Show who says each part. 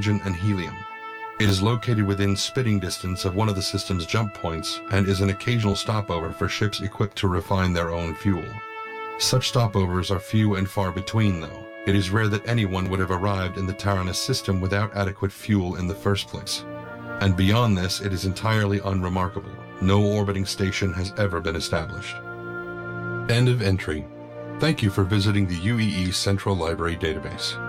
Speaker 1: hydrogen and helium. It is located within spitting distance of one of the system's jump points and is an occasional stopover for ships equipped to refine their own fuel. Such stopovers are few and far between, though. It is rare that anyone would have arrived in the Taranis system without adequate fuel in the first place. And beyond this, it is entirely unremarkable. No orbiting station has ever been established. End of entry. Thank you for visiting the UEE Central Library database.